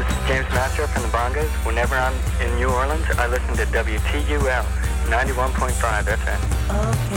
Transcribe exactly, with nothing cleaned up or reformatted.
this is James Mastro from the Bongos. Whenever I'm in New Orleans, I listen to W T U L ninety-one point five F M. Okay.